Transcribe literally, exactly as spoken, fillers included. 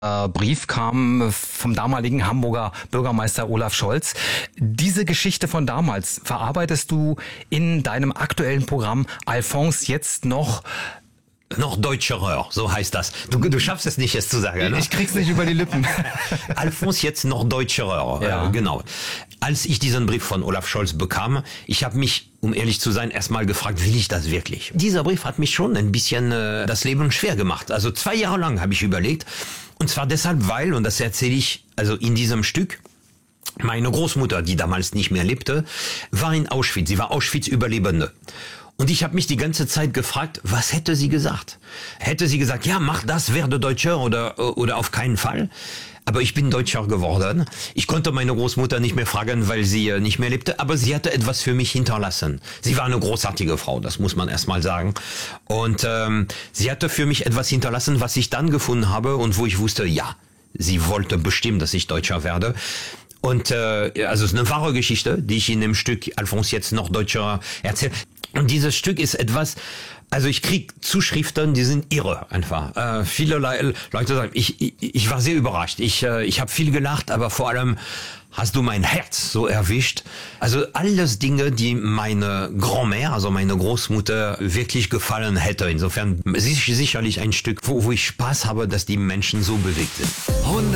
Brief kam vom damaligen Hamburger Bürgermeister Olaf Scholz. Diese Geschichte von damals verarbeitest du in deinem aktuellen Programm Alphonse jetzt noch Noch deutscherer, so heißt das. Du, du schaffst es nicht, es zu sagen. Ne? Ich krieg's nicht über die Lippen. Alphonse jetzt noch deutscherer, ja. äh, genau. Als ich diesen Brief von Olaf Scholz bekam, ich habe mich, um ehrlich zu sein, erstmal gefragt, will ich das wirklich? Dieser Brief hat mich schon ein bisschen äh, das Leben schwer gemacht. Also zwei Jahre lang habe ich überlegt. Und zwar deshalb, weil, und das erzähle ich also in diesem Stück, meine Großmutter, die damals nicht mehr lebte, war in Auschwitz. Sie war Auschwitz-Überlebende. Und ich habe mich die ganze Zeit gefragt, was hätte sie gesagt? Hätte sie gesagt, ja, mach das, werde Deutscher oder, oder auf keinen Fall? Aber ich bin Deutscher geworden. Ich konnte meine Großmutter nicht mehr fragen, weil sie nicht mehr lebte. Aber sie hatte etwas für mich hinterlassen. Sie war eine großartige Frau, das muss man erst mal sagen. Und ähm, sie hatte für mich etwas hinterlassen, was ich dann gefunden habe und wo ich wusste, ja, sie wollte bestimmt, dass ich Deutscher werde. Und äh, also es ist eine wahre Geschichte, die ich in dem Stück Alphonse jetzt noch Deutscher erzähle. Und dieses Stück ist etwas, also ich krieg Zuschriften, die sind irre einfach. Äh, viele Le- Leute sagen, ich, ich, ich war sehr überrascht. Ich, äh, ich habe viel gelacht, aber vor allem hast du mein Herz so erwischt. Also alles Dinge, die meine Grand-Mère, also meine Großmutter, wirklich gefallen hätte. Insofern ist sicherlich ein Stück, wo, wo ich Spaß habe, dass die Menschen so bewegt sind.